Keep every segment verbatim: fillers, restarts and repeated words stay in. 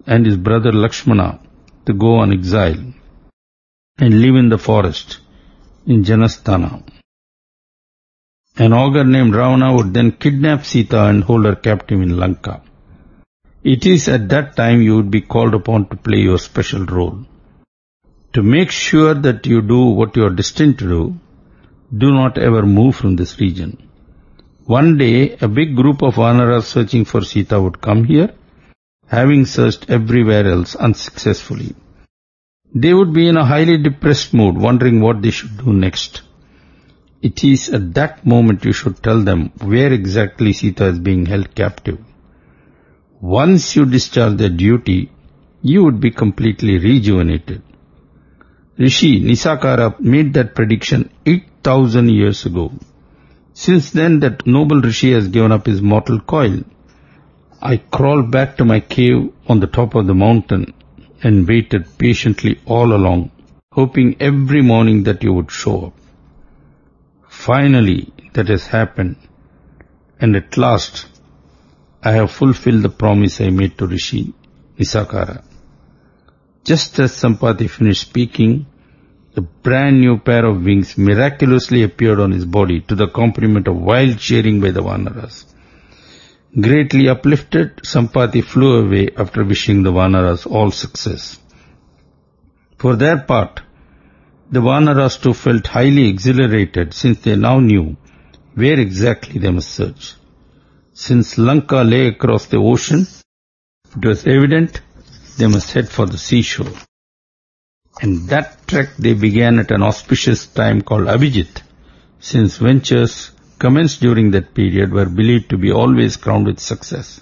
and his brother Lakshmana to go on exile and live in the forest in Janasthana. An ogre named Ravana would then kidnap Sita and hold her captive in Lanka. It is at that time you would be called upon to play your special role. To make sure that you do what you are destined to do, do not ever move from this region. One day, a big group of Vanaras searching for Sita would come here, having searched everywhere else unsuccessfully. They would be in a highly depressed mood, wondering what they should do next. It is at that moment you should tell them where exactly Sita is being held captive. Once you discharge their duty, you would be completely rejuvenated. Rishi Nisakara made that prediction eight thousand years ago. Since then, that noble Rishi has given up his mortal coil. I crawled back to my cave on the top of the mountain and waited patiently all along, hoping every morning that you would show up. Finally, that has happened, and at last, I have fulfilled the promise I made to Rishi Nisakara. Just as Sampati finished speaking, a brand new pair of wings miraculously appeared on his body to the accompaniment of wild cheering by the Vanaras. Greatly uplifted, Sampati flew away after wishing the Vanaras all success. For their part, the Vanaras too felt highly exhilarated since they now knew where exactly they must search. Since Lanka lay across the ocean, it was evident they must head for the seashore. And that trek they began at an auspicious time called Abhijit, since ventures commenced during that period were believed to be always crowned with success.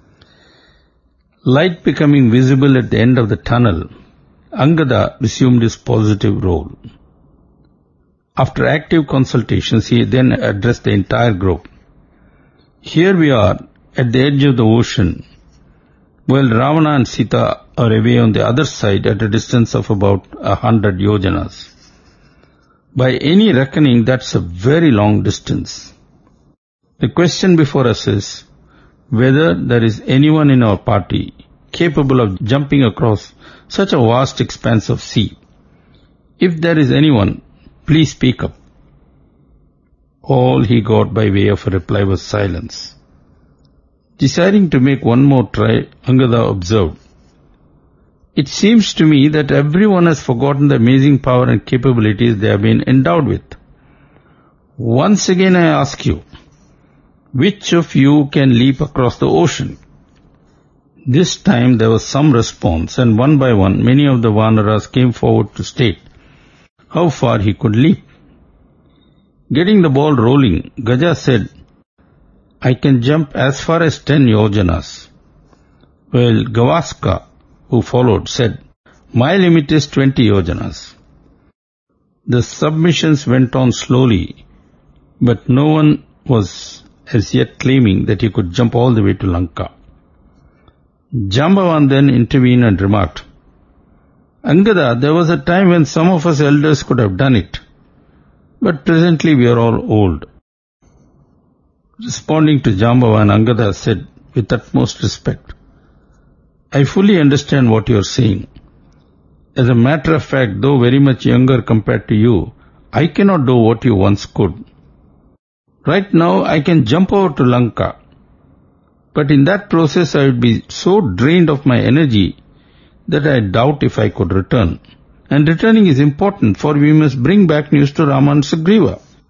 Light becoming visible at the end of the tunnel, Angada resumed his positive role. After active consultations, he then addressed the entire group. Here we are at the edge of the ocean, while Ravana and Sita are away on the other side at a distance of about a hundred yojanas. By any reckoning, that's a very long distance. The question before us is whether there is anyone in our party capable of jumping across such a vast expanse of sea. If there is anyone, please speak up. All he got by way of a reply was silence. Deciding to make one more try, Angada observed, "It seems to me that everyone has forgotten the amazing power and capabilities they have been endowed with. Once again I ask you, which of you can leap across the ocean?" This time there was some response, and one by one many of the Vanaras came forward to state how far he could leap. Getting the ball rolling, Gaja said, "I can jump as far as ten yojanas." While Gavaska, who followed, said, "My limit is twenty yojanas." The submissions went on slowly, but no one was as yet claiming that he could jump all the way to Lanka. Jambavan then intervened and remarked, "Angada, there was a time when some of us elders could have done it, but presently we are all old." Responding to Jambavan, Angada said with utmost respect, "I fully understand what you are saying. As a matter of fact, though very much younger compared to you, I cannot do what you once could. Right now I can jump over to Lanka, but in that process I would be so drained of my energy that I doubt if I could return. And returning is important, for we must bring back news to Rama and Sugriva."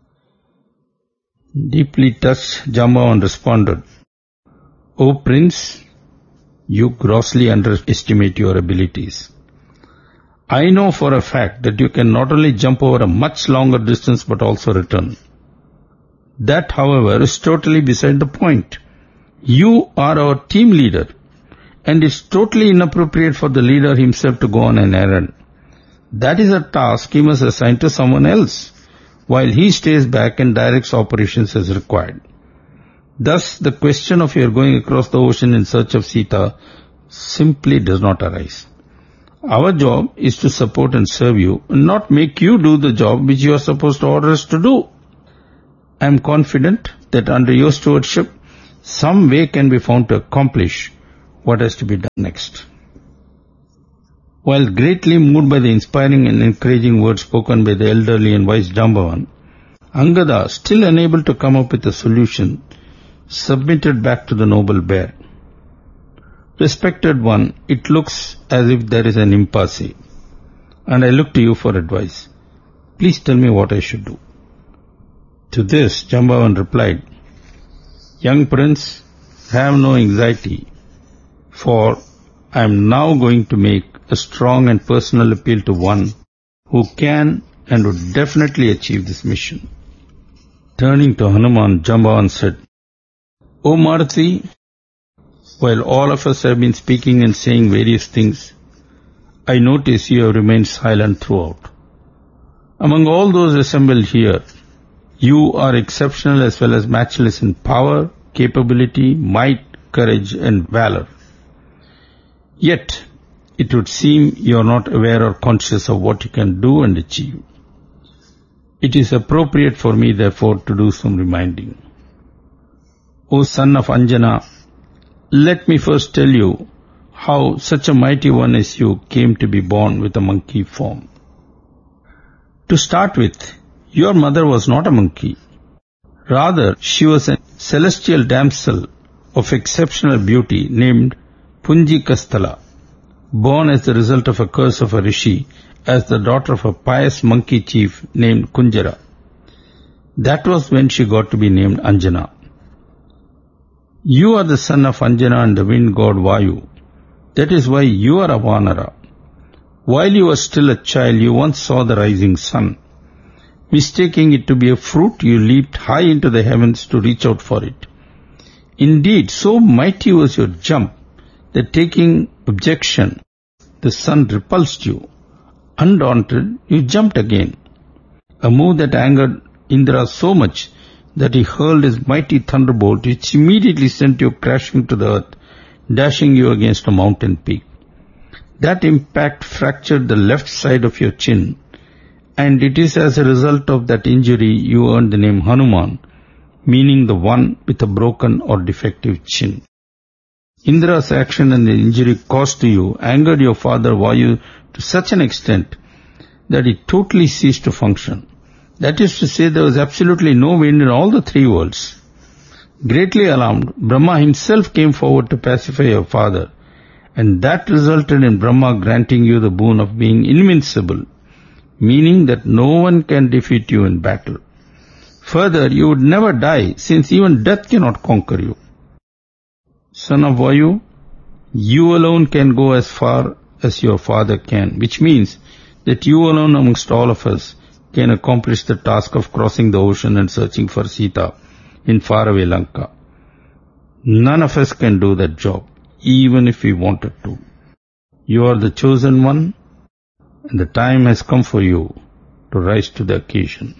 Deeply touched, Jambavan responded, "O Prince, you grossly underestimate your abilities. I know for a fact that you can not only jump over a much longer distance but also return. That, however, is totally beside the point. You are our team leader, and it's totally inappropriate for the leader himself to go on an errand. That is a task he must assign to someone else, while he stays back and directs operations as required. Thus, the question of your going across the ocean in search of Sita simply does not arise. Our job is to support and serve you, and not make you do the job which you are supposed to order us to do. I am confident that under your stewardship, some way can be found to accomplish what has to be done next." While greatly moved by the inspiring and encouraging words spoken by the elderly and wise Jambavan, Angada, still unable to come up with a solution, submitted back to the noble bear. Respected one, it looks as if there is an impasse, and I look to you for advice. Please tell me what I should do. To this, Jambavan replied, Young prince, have no anxiety, for I am now going to make a strong and personal appeal to one who can and would definitely achieve this mission. Turning to Hanuman, Jambavan said, O Marathi, while all of us have been speaking and saying various things, I notice you have remained silent throughout. Among all those assembled here, you are exceptional as well as matchless in power, capability, might, courage and valor. Yet, it would seem you are not aware or conscious of what you can do and achieve. It is appropriate for me, therefore, to do some reminding. O son of Anjana, let me first tell you how such a mighty one as you came to be born with a monkey form. To start with, your mother was not a monkey. Rather, she was a celestial damsel of exceptional beauty named Punjikasthala, born as the result of a curse of a rishi as the daughter of a pious monkey chief named Kunjara. That was when she got to be named Anjana. You are the son of Anjana and the wind god Vayu. That is why you are a Vanara. While you were still a child, you once saw the rising sun. Mistaking it to be a fruit, you leaped high into the heavens to reach out for it. Indeed, so mighty was your jump that taking objection, the sun repulsed you. Undaunted, you jumped again. A move that angered Indra so much that he hurled his mighty thunderbolt, which immediately sent you crashing to the earth, dashing you against a mountain peak. That impact fractured the left side of your chin, and it is as a result of that injury you earned the name Hanuman, meaning the one with a broken or defective chin. Indra's action and the injury caused to you angered your father Vayu to such an extent that it totally ceased to function. That is to say, there was absolutely no wind in all the three worlds. Greatly alarmed, Brahma himself came forward to pacify your father, and that resulted in Brahma granting you the boon of being invincible, meaning that no one can defeat you in battle. Further, you would never die, since even death cannot conquer you. Son of Vayu, you alone can go as far as your father can, which means that you alone amongst all of us can accomplish the task of crossing the ocean and searching for Sita in faraway Lanka. None of us can do that job, even if we wanted to. You are the chosen one, and the time has come for you to rise to the occasion.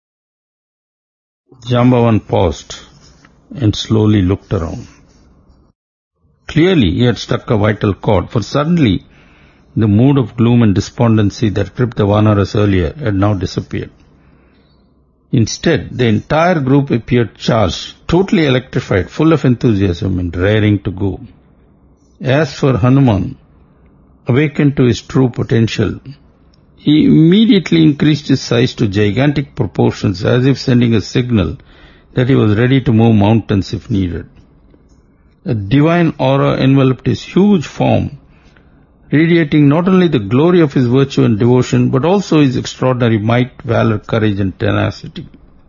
Jambavan paused and slowly looked around. Clearly he had struck a vital chord, for suddenly the mood of gloom and despondency that gripped the Vanaras earlier had now disappeared. Instead, the entire group appeared charged, totally electrified, full of enthusiasm and raring to go. As for Hanuman, awakened to his true potential, he immediately increased his size to gigantic proportions, as if sending a signal that he was ready to move mountains if needed. A divine aura enveloped his huge form, radiating not only the glory of his virtue and devotion, but also his extraordinary might, valor, courage and tenacity.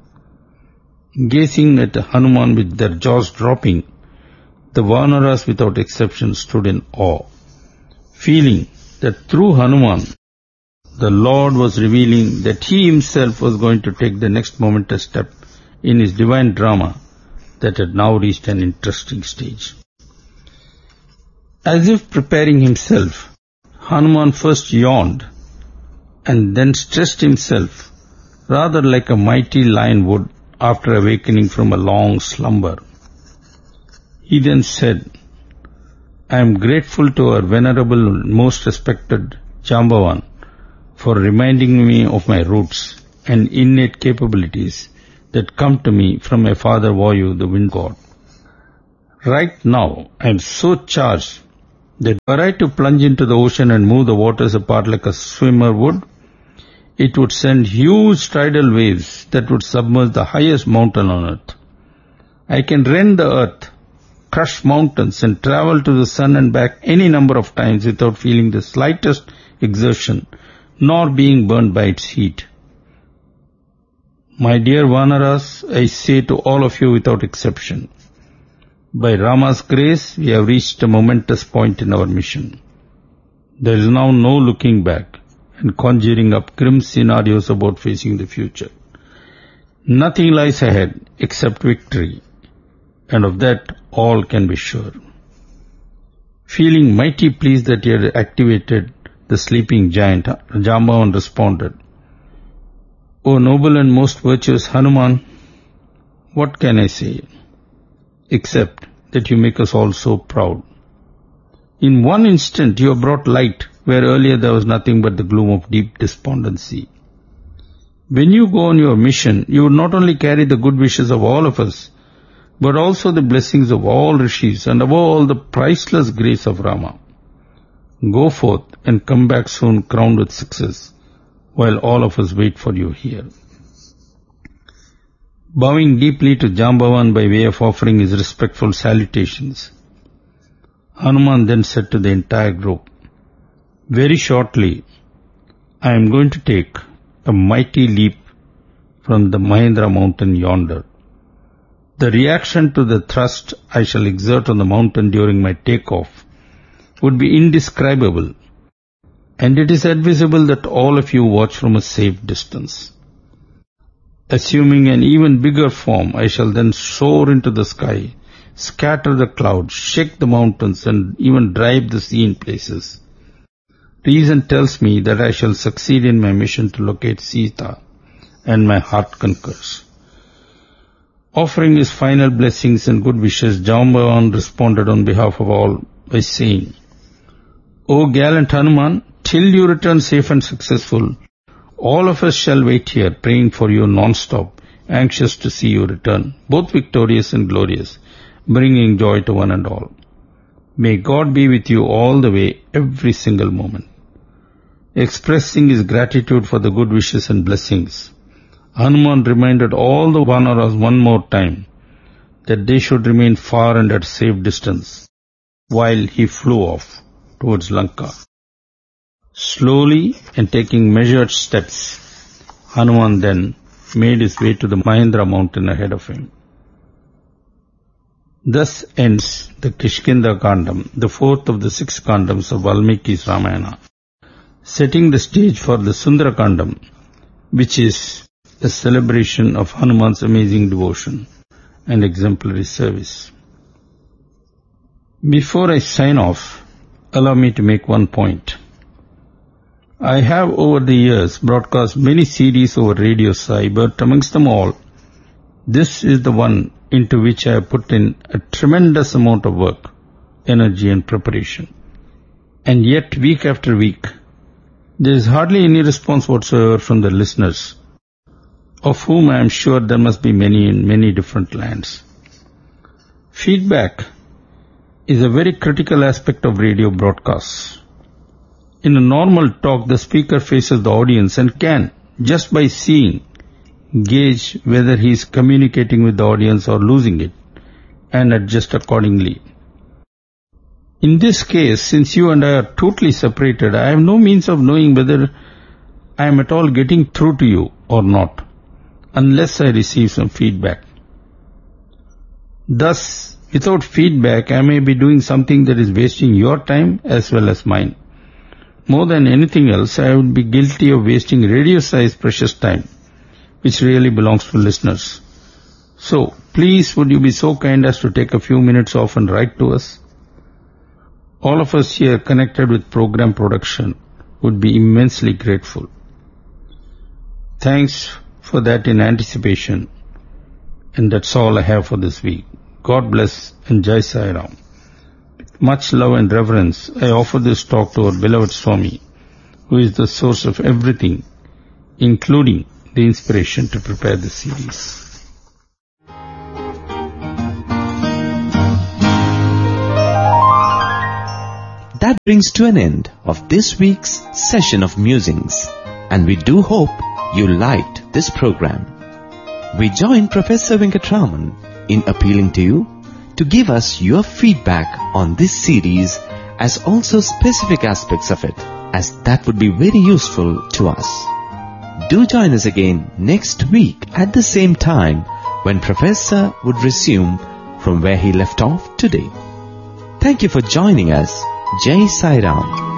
Gazing at Hanuman with their jaws dropping, the Vanaras without exception stood in awe, feeling that through Hanuman, the Lord was revealing that he himself was going to take the next momentous step in his divine drama that had now reached an interesting stage. As if preparing himself, Hanuman first yawned and then stretched himself, rather like a mighty lion would after awakening from a long slumber. He then said, I am grateful to our venerable and most respected Jambavan for reminding me of my roots and innate capabilities that come to me from my father Vayu, the wind god. Right now, I am so charged that were I to plunge into the ocean and move the waters apart like a swimmer would, it would send huge tidal waves that would submerge the highest mountain on earth. I can rend the earth, crush mountains, and travel to the sun and back any number of times without feeling the slightest exertion, nor being burned by its heat. My dear Vanaras, I say to all of you without exception, by Rama's grace, we have reached a momentous point in our mission. There is now no looking back and conjuring up grim scenarios about facing the future. Nothing lies ahead except victory, and of that all can be sure. Feeling mighty pleased that he had activated the sleeping giant, Jambavan responded, O noble and most virtuous Hanuman, what can I say, except that you make us all so proud. In one instant you have brought light where earlier there was nothing but the gloom of deep despondency. When you go on your mission, you would not only carry the good wishes of all of us, but also the blessings of all rishis and above all the priceless grace of Rama. Go forth and come back soon crowned with success, while all of us wait for you here. Bowing deeply to Jambavan by way of offering his respectful salutations, Hanuman then said to the entire group, very shortly, I am going to take a mighty leap from the Mahendra mountain yonder. The reaction to the thrust I shall exert on the mountain during my takeoff would be indescribable, and it is advisable that all of you watch from a safe distance. Assuming an even bigger form, I shall then soar into the sky, scatter the clouds, shake the mountains, and even drive the sea in places. Reason tells me that I shall succeed in my mission to locate Sita, and my heart concurs. Offering his final blessings and good wishes, Jambavan responded on behalf of all by saying, O gallant Hanuman, till you return safe and successful, all of us shall wait here, praying for you non-stop, anxious to see you return, both victorious and glorious, bringing joy to one and all. May God be with you all the way, every single moment. Expressing his gratitude for the good wishes and blessings, Hanuman reminded all the Vanaras one more time that they should remain far and at safe distance, while he flew off towards Lanka. Slowly and taking measured steps, Hanuman then made his way to the Mahendra mountain ahead of him. Thus ends the Kishkinda Kandam, the fourth of the six Kandams of Valmiki's Ramayana, setting the stage for the Sundara Kandam, which is a celebration of Hanuman's amazing devotion and exemplary service. Before I sign off, allow me to make one point. I have over the years broadcast many C Ds over Radio Sai, but amongst them all, this is the one into which I have put in a tremendous amount of work, energy and preparation. And yet, week after week, there is hardly any response whatsoever from the listeners, of whom I am sure there must be many in many different lands. Feedback is a very critical aspect of radio broadcasts. In a normal talk, the speaker faces the audience and can, just by seeing, gauge whether he is communicating with the audience or losing it, and adjust accordingly. In this case, since you and I are totally separated, I have no means of knowing whether I am at all getting through to you or not, unless I receive some feedback. Thus, without feedback, I may be doing something that is wasting your time as well as mine. More than anything else, I would be guilty of wasting Radio Sai's precious time, which really belongs to listeners. So, please would you be so kind as to take a few minutes off and write to us? All of us here connected with program production would be immensely grateful. Thanks for that in anticipation, and that's all I have for this week. God bless and Jai Sai Ram. With much love and reverence, I offer this talk to our beloved Swami, who is the source of everything, including the inspiration to prepare the series. that brings to an end of this week's session of musings, and we do hope you liked this program. We join Professor Venkatraman in appealing to you to give us your feedback on this series, as also specific aspects of it, as that would be very useful to us. Do join us again next week at the same time when Professor would resume from where he left off today. Thank you for joining us. Jai Sai Ram.